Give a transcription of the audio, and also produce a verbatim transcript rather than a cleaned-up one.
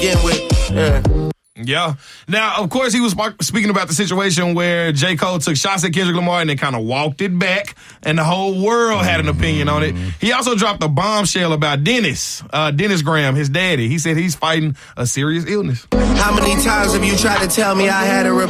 Getting with, yeah. Yeah. Now, of course, he was speaking about the situation where J. Cole took shots at Kendrick Lamar and then kind of walked it back, and the whole world had an opinion on it. He also dropped a bombshell about Dennis, uh, Dennis Graham, his daddy. He said he's fighting a serious illness. How many times have you tried to tell me I had a